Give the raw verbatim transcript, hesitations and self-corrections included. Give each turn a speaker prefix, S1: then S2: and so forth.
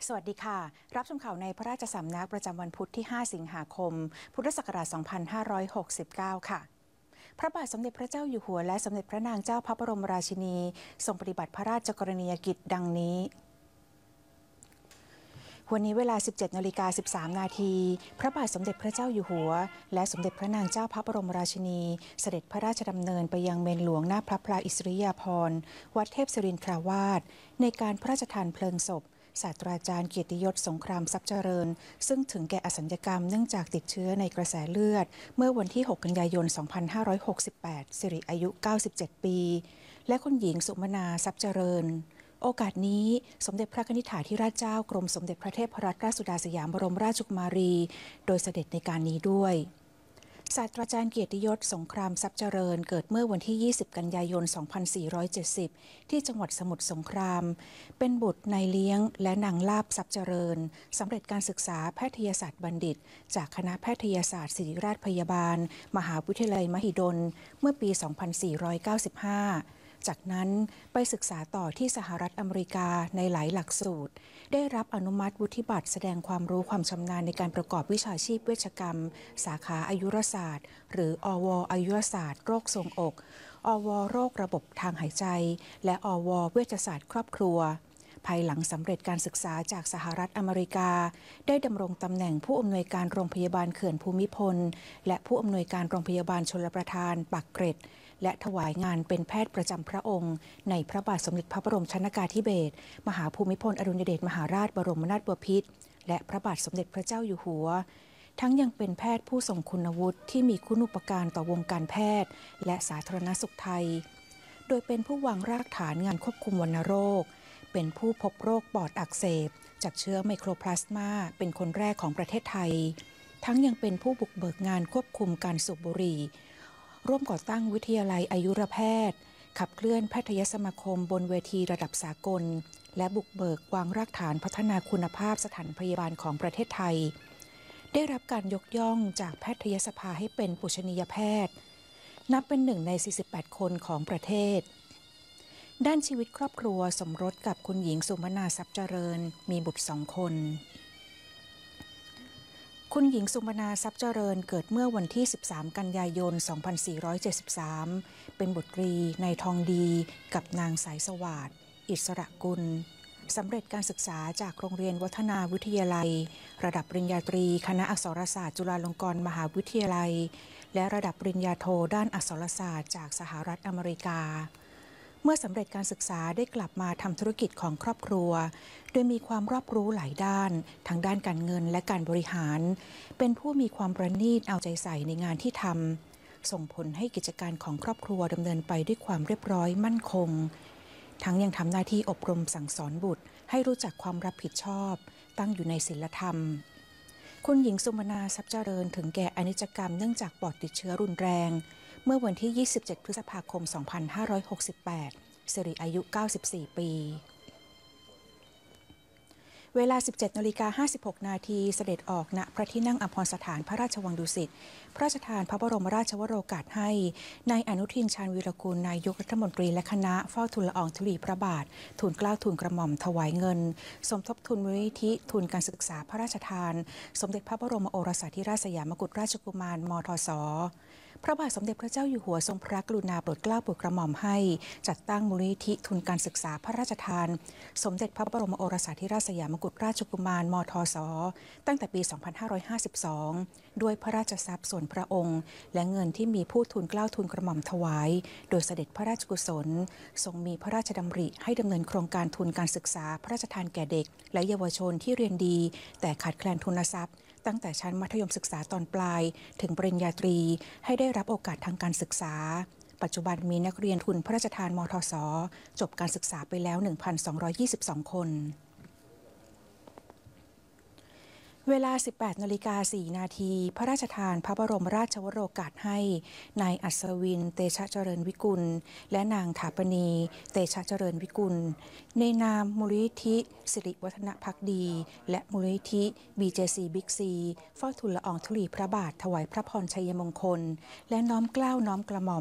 S1: สวัสดีค่ะรับชมข่าวในพระราชสำนักประจำวันพุธที่ ห้า สิงหาคม พุทธศักราช สองพันห้าร้อยหกสิบเก้า ค่ะพระบาทสมเด็จพระเจ้าอยู่หัวและสมเด็จพระนางเจ้าพระบรมราชินีทรงปฏิบัติพระราชกรณียกิจดังนี้วันนี้เวลา สิบเจ็ดนาฬิกาสิบสาม นาทีพระบาทสมเด็จพระเจ้าอยู่หัวและสมเด็จพระนางเจ้าพระบรมราชินีเสด็จพระราชดำเนินไปยังเมนหลวงหน้าพระพลาอิสริยาภรณ์วัดเทพศิรินทราวาสในการพระราชทานเพลิงศพศาสตราจารย์เกียรติยศสงครามทรัพย์เจริญซึ่งถึงแก่อสัญญกรรมเนื่องจากติดเชื้อในกระแสเลือดเมื่อวันที่ หก กันยายน สองพันห้าร้อยหกสิบแปด สิริอายุ เก้าสิบเจ็ด ปีและคุณหญิงสุมนาทรัพย์เจริญโอกาสนี้สมเด็จพระนิธิถาธิราชเจ้ากรมสมเด็จพระเทพรัตนราชสุดาสยามบรมราชกุมารีโดยเสด็จในการนี้ด้วยศาสตราจารย์เกียรติยศสงครามทรัพย์เจริญเกิดเมื่อวันที่ ยี่สิบ กันยายน สองพันสี่ร้อยเจ็ดสิบ ที่จังหวัดสมุทรสงครามเป็นบุตรนายเลี้ยงและนางลาภทรัพย์เจริญสำเร็จการศึกษาแพทยศาสตร์บัณฑิตจากคณะแพทยศาสตร์ศิริราชพยาบาลมหาวิทยาลัยมหิดลเมื่อปี สองพันสี่ร้อยเก้าสิบห้าจากนั้นไปศึกษาต่อที่สหรัฐอเมริกาในหลายหลักสูตรได้รับอนุมัติวุฒิบัตรแสดงความรู้ความชำนาญในการประกอบวิชาชีพเวชกรรมสาขาอายุรศาสตร์หรืออวอายุรศาสตร์โรคทรวงอกอวโรคระบบทางหายใจและอวเวชศาสตร์ครอบครัวภายหลังสำเร็จการศึกษาจากสหรัฐอเมริกาได้ดำรงตำแหน่งผู้อำนวยการโรงพยาบาลเขื่อนภูมิพลและผู้อำนวยการโรงพยาบาลชลประทานปากเกร็ดและถวายงานเป็นแพทย์ประจำพระองค์ในพระบาทสมเด็จพระบรมชนกาธิเบศรมหาภูมิพลอดุลยเดชมหาราชบรมนาถบพิตรและพระบาทสมเด็จพระเจ้าอยู่หัวทั้งยังเป็นแพทย์ผู้ทรงคุณวุฒิที่มีคุณูปการต่อวงการแพทย์และสาธารณสุขไทยโดยเป็นผู้วางรากฐานงานควบคุมวัณโรคเป็นผู้พบโรคปอดอักเสบจากเชื้อไมโครพลาสมาเป็นคนแรกของประเทศไทยทั้งยังเป็นผู้บุกเบิกงานควบคุมการสูบบุหรี่ร่วมก่อตั้งวิทยาลัยอายุรแพทย์ขับเคลื่อนแพทยสมาคมบนเวทีระดับสากลและบุกเบิกวางรากฐานพัฒนาคุณภาพสถานพยาบาลของประเทศไทยได้รับการยกย่องจากแพทยสภาให้เป็นปุชนียแพทย์นับเป็นหนึ่งในสี่สิบแปดคนของประเทศด้านชีวิตครอบครัวสมรสกับคุณหญิงสุมนาทรัพย์เจริญมีบุตรสองคนคุณหญิงสุมนาทรัพย์เจริญเกิดเมื่อวันที่ สิบสาม กันยายน สองพันสี่ร้อยเจ็ดสิบสาม เป็นบุตรีนายทองดีกับนางสายสวาทอิสระกุลสำเร็จการศึกษาจากโรงเรียนวัฒนาวิทยาลัยระดับปริญญาตรีคณะอักษรศาสตร์จุฬาลงกรณ์มหาวิทยาลัยและระดับปริญญาโทด้านอักษรศาสตร์จากสหรัฐอเมริกาเมื่อสำเร็จการศึกษาได้กลับมาทำธุรกิจของครอบครัวโดยมีความรอบรู้หลายด้านทั้งด้านการเงินและการบริหารเป็นผู้มีความประณีตเอาใจใส่ในงานที่ทำส่งผลให้กิจการของครอบครัวดำเนินไปด้วยความเรียบร้อยมั่นคงทั้งยังทำหน้าที่อบรมสั่งสอนบุตรให้รู้จักความรับผิดชอบตั้งอยู่ในศีลธรรมคุณหญิงสุมนาทรัพย์เจริญถึงแก่อนิจกรรมเนื่องจากปอดติดเชื้อรุนแรงเมื่อวันที่ ยี่สิบเจ็ด พฤษภาคม สองพันห้าร้อยหกสิบแปด สิริอายุ เก้าสิบสี่ ปีเวลา สิบเจ็ดนาฬิกาห้าสิบหก นาทีเสด็จออกณพระที่นั่งอัมพรสถานพระราชวังดุสิตพระราชทานพระบรมราชวโรกาสให้นายอนุทินชาญวีรกูลนายกรัฐมนตรีและคณะเฝ้าทูลละอองธุลีพระบาททูลเกล้าทูลกระหม่อมถวายเงินสมทบทุนมูลนิธิทุนการศึกษาพระราชทานสมเด็จพระบรมโอรสาธิราชสยามกุฎราชกุมารมทสพระบาทสมเด็จพระเจ้าอยู่หัวทรงพระกรุณาโปรดเกล้าโปรดกระหม่อมให้จัดตั้งมูลนิธิทุนการศึกษาพระราชทานสมเด็จพระบรมโอรสาธิราชสยามกุฎราชกุมารมทสตั้งแต่ปี สองพันห้าร้อยห้าสิบสอง ด้วยพระราชทรัพย์ส่วนพระองค์และเงินที่มีผู้ทูลเกล้าทูลกระหม่อมถวายโดยเสด็จพระราชกุศลทรงมีพระราชดำริให้ดำเนินโครงการทุนการศึกษาพระราชทานแก่เด็กและเยาวชนที่เรียนดีแต่ขาดแคลนทุนทรัพย์ตั้งแต่ชั้นมัธยมศึกษาตอนปลายถึงปริญญาตรีให้ได้รับโอกาสทางการศึกษาปัจจุบันมีนักเรียนทุนพระราชทานมทสจบการศึกษาไปแล้ว หนึ่งพันสองร้อยยี่สิบสอง คนเวลา สิบแปดนาฬิกาสี่ นาทีพระราชทานพระบรมราชวโรกาสให้นายอัศวินเตชะเจริญวิกุลและนางถาปณีเตชะเจริญวิกุลในนามมูลนิธิสิริวัฒนภักดีและมูลนิธิ บี เจ ซี บิ๊กซีเฝ้าทูลละอองธุลีพระบาทถวายพระพรชัยมงคลและน้อมเกล้าน้อมกระหม่อม